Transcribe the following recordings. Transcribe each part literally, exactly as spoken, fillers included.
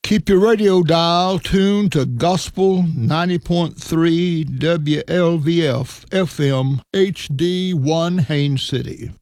Keep your radio dial tuned to Gospel ninety point three W L V F F M H D one Haines City.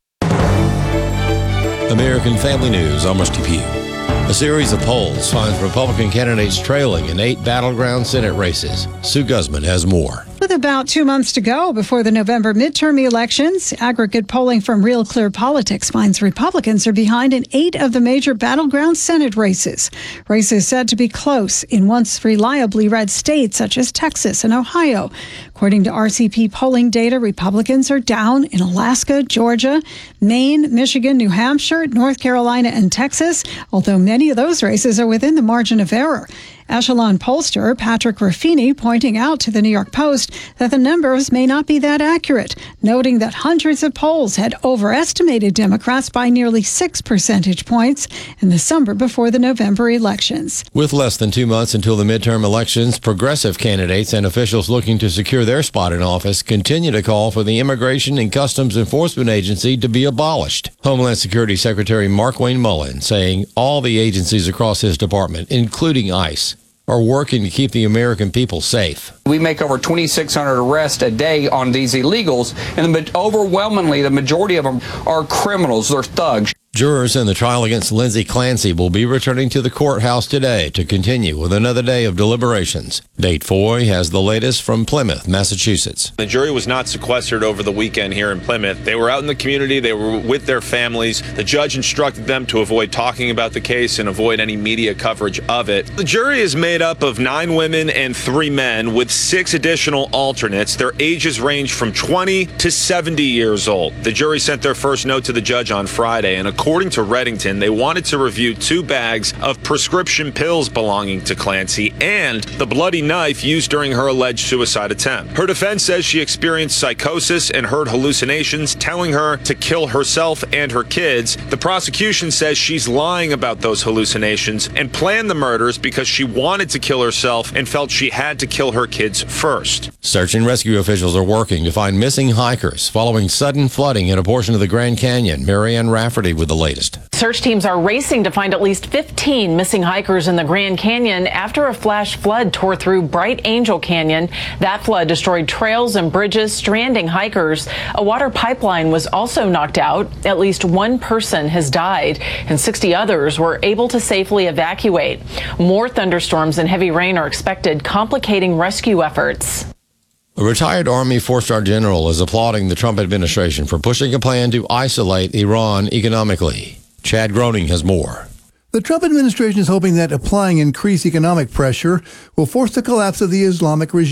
American Family News, Amos Depew. A series of polls finds Republican candidates trailing in eight battleground Senate races. Sue Guzman has more. With about two months to go before the November midterm elections, aggregate polling from Real Clear Politics finds Republicans are behind in eight of the major battleground Senate races. Races said to be close in once reliably red states such as Texas and Ohio. According to R C P polling data, Republicans are down in Alaska, Georgia, Maine, Michigan, New Hampshire, North Carolina, and Texas, although many of those races are within the margin of error. Echelon pollster Patrick Ruffini pointing out to the New York Post that the numbers may not be that accurate, noting that hundreds of polls had overestimated Democrats by nearly six percentage points in the summer before the November elections. With less than two months until the midterm elections, progressive candidates and officials looking to secure their spot in office continue to call for the Immigration and Customs Enforcement Agency to be abolished. Homeland Security Secretary Markwayne Mullin saying all the agencies across his department, including ICE, are working to keep the American people safe. We make over twenty-six hundred arrests a day on these illegals, and the, overwhelmingly the majority of them are criminals, they're thugs. Jurors in the trial against Lindsay Clancy will be returning to the courthouse today to continue with another day of deliberations. Date Foy has the latest from Plymouth, Massachusetts. The jury was not sequestered over the weekend here in Plymouth. They were out in the community. They were with their families. The judge instructed them to avoid talking about the case and avoid any media coverage of it. The jury is made up of nine women and three men with six additional alternates. Their ages range from twenty to seventy years old. The jury sent their first note to the judge on Friday, and according to Reddington, they wanted to review two bags of prescription pills belonging to Clancy and the bloody knife used during her alleged suicide attempt. Her defense says she experienced psychosis and heard hallucinations telling her to kill herself and her kids. The prosecution says she's lying about those hallucinations and planned the murders because she wanted to kill herself and felt she had to kill her kids first. Search and rescue officials are working to find missing hikers following sudden flooding in a portion of the Grand Canyon. Marianne Rafferty with the latest. Search teams are racing to find at least fifteen missing hikers in the Grand Canyon after a flash flood tore through Bright Angel Canyon. That flood destroyed trails and bridges, stranding hikers. A water pipeline was also knocked out. At least one person has died, and sixty others were able to safely evacuate. More thunderstorms and heavy rain are expected, complicating rescue efforts. A retired Army four-star general is applauding the Trump administration for pushing a plan to isolate Iran economically. Chad Groening has more. The Trump administration is hoping that applying increased economic pressure will force the collapse of the Islamic regime.